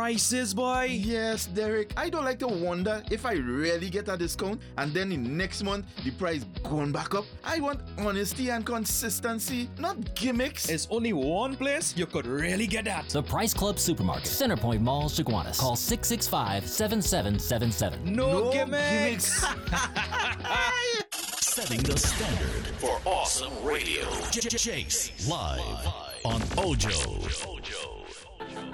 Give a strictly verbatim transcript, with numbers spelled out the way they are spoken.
prices, boy. Yes, Derek. I don't like to wonder if I really get a discount and then the next month the price going back up. I want honesty and consistency, not gimmicks. There's only one place you could really get that. The Price Club Supermarket, Centerpoint Mall, Chaguanas. Call six six five, seven seven seven seven. No, No gimmicks. Setting the standard for awesome radio. J- Chase live on Ojo.